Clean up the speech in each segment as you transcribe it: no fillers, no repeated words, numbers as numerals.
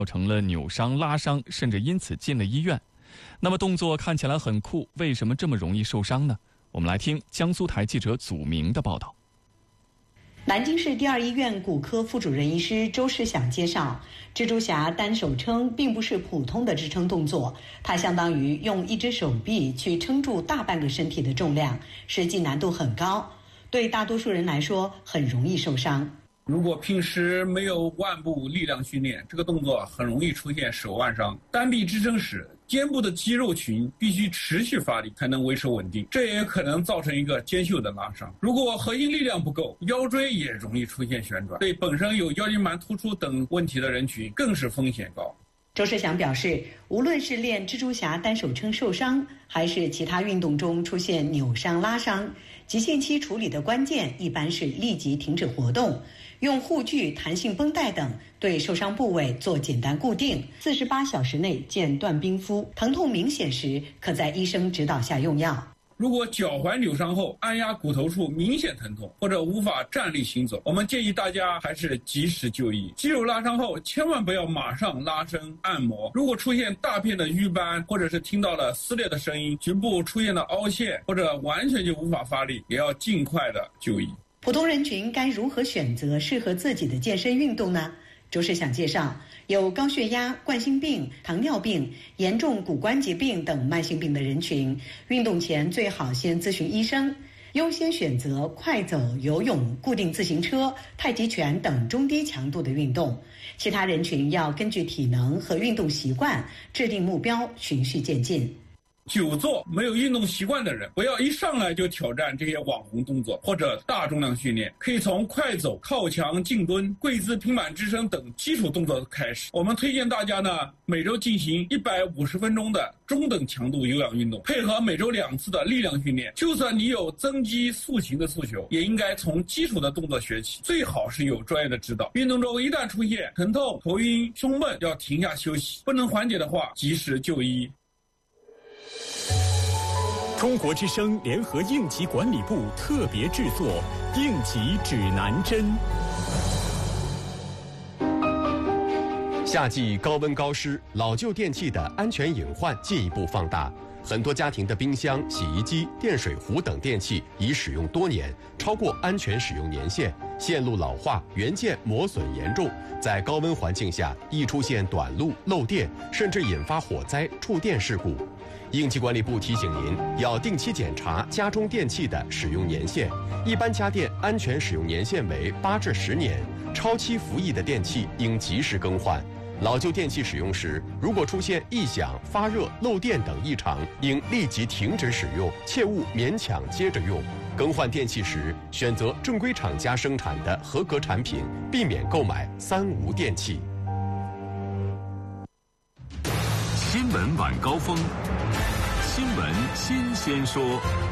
造成了扭伤、拉伤，甚至因此进了医院。那么动作看起来很酷，为什么这么容易受伤呢？我们来听江苏台记者祖明的报道。 南京市第二医院骨科副主任医师周世祥介绍，蜘蛛侠单手撑并不是普通的支撑动作，它相当于用一只手臂去撑住大半个身体的重量，实际难度很高，对大多数人来说很容易受伤。 如果平时没有腕部力量训练，这个动作很容易出现手腕伤。单臂支撑时，肩部的肌肉群必须持续发力才能维持稳定，这也可能造成一个肩袖的拉伤。如果核心力量不够，腰椎也容易出现旋转，对本身有腰间盘突出等问题的人群更是风险高。 周世祥表示，无论是练蜘蛛侠单手撑受伤，还是其他运动中出现扭伤、拉伤，急性期处理的关键一般是立即停止活动，用护具、弹性绷带等对受伤部位做简单固定，48小时内见断冰敷。疼痛明显时，可在医生指导下用药。 如果脚踝扭伤后按压骨头处明显疼痛或者无法站立行走，我们建议大家还是及时就医。肌肉拉伤后千万不要马上拉伸按摩，如果出现大片的瘀斑，或者是听到了撕裂的声音，局部出现了凹陷，或者完全就无法发力，也要尽快的就医。 普通人群该如何选择适合自己的健身运动呢？周世祥介绍，有高血压、冠心病、糖尿病、严重骨关节病等慢性病的人群，运动前最好先咨询医生，优先选择快走、游泳、固定自行车、太极拳等中低强度的运动。其他人群要根据体能和运动习惯制定目标，循序渐进。 久坐没有运动习惯的人，不要一上来就挑战这些网红动作或者大重量训练，可以从快走、靠墙、静蹲、跪姿平板支撑等基础动作开始。我们推荐大家呢，每周进行150分钟的中等强度有氧运动，配合每周2次的力量训练。就算你有增肌塑形的诉求，也应该从基础的动作学起，最好是有专业的指导。运动中一旦出现疼痛、头晕、胸闷，要停下休息，不能缓解的话，及时就医。 中国之声联合应急管理部特别制作《应急指南针》。 夏季高温高湿，老旧电器的安全隐患进一步放大。很多家庭的冰箱、洗衣机、电水壶等电器已使用多年，超过安全使用年限，线路老化，元件磨损严重，在高温环境下易出现短路、漏电，甚至引发火灾、触电事故。应急管理部提醒您，要定期检查家中电器的使用年限。一般家电安全使用年限为8至10年，超期服役的电器应及时更换。老旧电器使用时，如果出现异响、发热、漏电等异常，应立即停止使用，切勿勉强接着用。更换电器时，选择正规厂家生产的合格产品，避免购买三无电器。 新闻晚高峰，新闻新鲜说。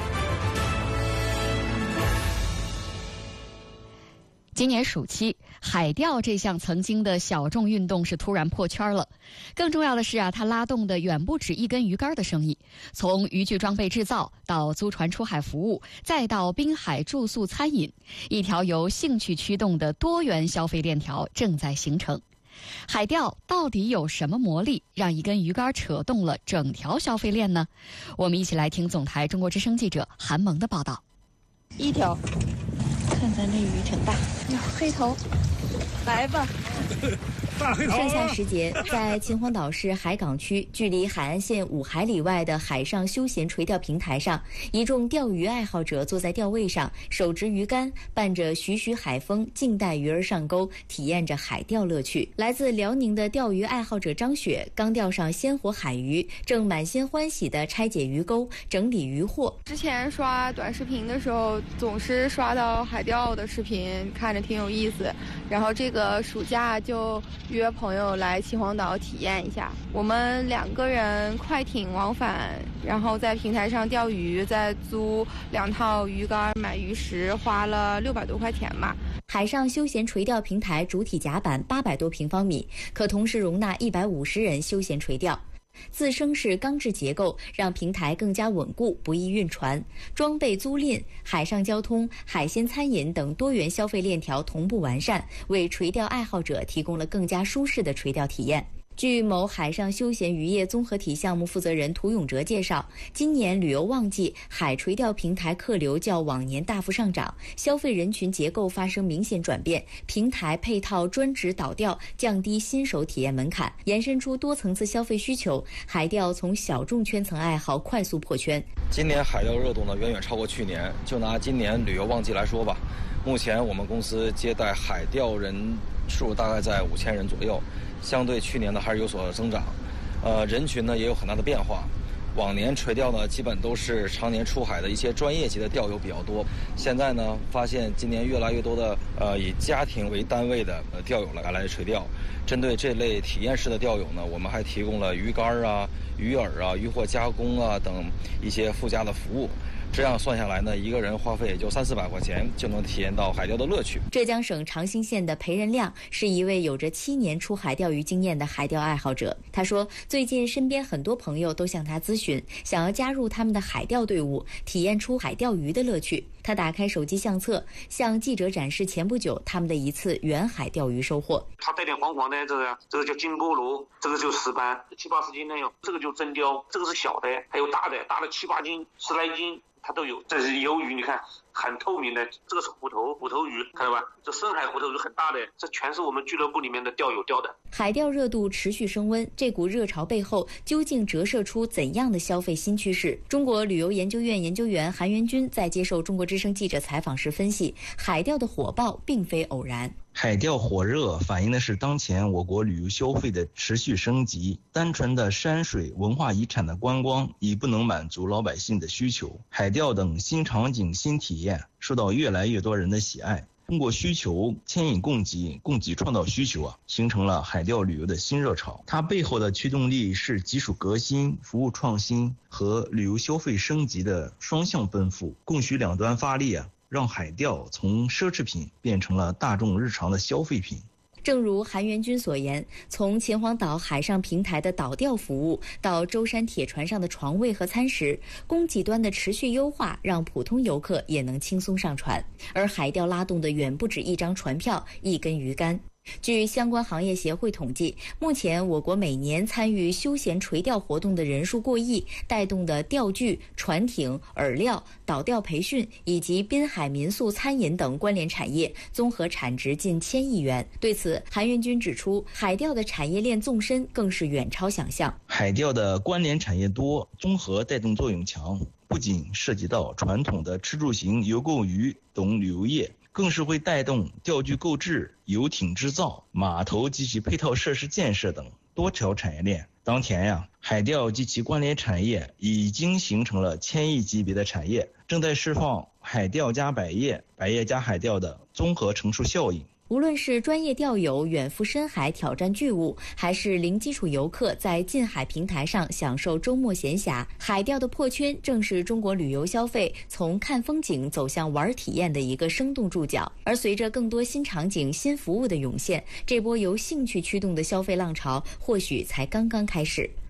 今年暑期，海钓这项曾经的小众运动是突然破圈了。更重要的是它拉动的远不止一根鱼竿的生意。从渔具装备制造到租船出海服务，再到滨海住宿餐饮，一条由兴趣驱动的多元消费链条正在形成。海钓到底有什么魔力，让一根鱼竿扯动了整条消费链呢？我们一起来听总台中国之声记者韩萌的报道。 一条，看咱这鱼挺大，哟，黑头，来吧。 盛夏时节，在秦皇岛市海港区距离海岸线5海里外的海上休闲垂钓平台上，一众钓鱼爱好者坐在钓位上，手执鱼竿，伴着徐徐海风，静待鱼儿上钩，体验着海钓乐趣。来自辽宁的钓鱼爱好者张雪刚钓上鲜活海鱼，正满心欢喜地拆解鱼钩，整理鱼货。 之前刷短视频的时候，总是刷到海钓的视频，看着挺有意思，然后这个暑假就约朋友来秦皇岛体验一下。我们2个人快艇往返，然后在平台上钓鱼，再租2套鱼竿、买鱼食，花了600多块钱吧。 海上休闲垂钓平台主体甲板800多平方米，可同时容纳150人休闲垂钓。自生式钢制结构让平台更加稳固，不易晕船。装备租赁、海上交通、海鲜餐饮等多元消费链条同步完善，为垂钓爱好者提供了更加舒适的垂钓体验。 据某海上休闲渔业综合体项目负责人涂永哲介绍，今年旅游旺季，海垂钓平台客流较往年大幅上涨，消费人群结构发生明显转变，平台配套专职导钓，降低新手体验门槛，延伸出多层次消费需求，海钓从小众圈层爱好快速破圈。 今年海钓热度呢远远超过去年，就拿今年旅游旺季来说吧，目前我们公司接待海钓人数大概在5000人左右，相对去年呢还是有所增长。人群呢也有很大的变化。往年垂钓呢基本都是常年出海的一些专业级的钓友比较多，现在呢发现今年越来越多的以家庭为单位的钓友来垂钓。针对这类体验式的钓友呢，我们还提供了鱼竿啊、鱼饵啊、渔获加工啊等一些附加的服务。这样算下来呢，一个人花费也就300-400块钱，就能体验到海钓的乐趣。 浙江省长兴县的裴仁亮是一位有着7年出海钓鱼经验的海钓爱好者。他说，最近身边很多朋友都向他咨询，想要加入他们的海钓队伍，体验出海钓鱼的乐趣。他打开手机相册，向记者展示前不久他们的一次远海钓鱼收获。 它带点黄黄的，这个叫金菠萝，这个就石斑，7-80斤的有，这个就真鲷，这个是小的，还有大的7-8斤、10来斤。它都有，这是鱿鱼，你看很透明的，这个是虎头鱼，看到吧？这深海虎头鱼很大的，这全是我们俱乐部里面的钓友钓的。 海钓热度持续升温，这股热潮背后究竟折射出怎样的消费新趋势？中国旅游研究院研究员韩元军在接受中国之声记者采访时分析，海钓的火爆并非偶然。 海钓火热反映的是当前我国旅游消费的持续升级，单纯的山水文化遗产的观光已不能满足老百姓的需求，海钓等新场景新体验受到越来越多人的喜爱。通过需求牵引供给，供给创造需求形成了海钓旅游的新热潮。它背后的驱动力是技术革新、服务创新和旅游消费升级的双向奔赴，供需两端发力让海钓从奢侈品变成了大众日常的消费品。 正如韩元军所言，从秦皇岛海上平台的导钓服务到舟山铁船上的床位和餐食，供给端的持续优化让普通游客也能轻松上船，而海钓拉动的远不止一张船票、一根鱼竿。据相关行业协会统计，目前我国每年参与休闲垂钓活动的人数过亿，带动的钓具、船艇、饵料、导钓培训以及滨海民宿、餐饮等关联产业综合产值近1000亿元。对此，韩元军指出，海钓的产业链纵深更是远超想象。 海钓的关联产业多，综合带动作用强，不仅涉及到传统的吃住行、游购娱等旅游业，更是会带动钓具购置、游艇制造、码头及其配套设施建设等多条产业链。当前海钓及其关联产业已经形成了1000亿级别的产业，正在释放海钓加百业、百业加海钓的综合乘数效应。 无论是专业钓友远赴深海挑战巨物，还是零基础游客在近海平台上享受周末闲暇，海钓的破圈正是中国旅游消费从看风景走向玩体验的一个生动注脚。而随着更多新场景、新服务的涌现，这波由兴趣驱动的消费浪潮或许才刚刚开始。